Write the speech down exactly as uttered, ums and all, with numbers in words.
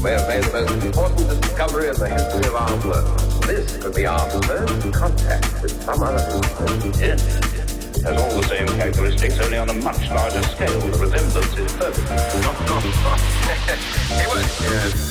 may have made the most important discovery in the history of our world. This could be our first contact with some other planet. Yes. It has all the same characteristics, only on a much larger scale. The resemblance is perfect. He was, yes.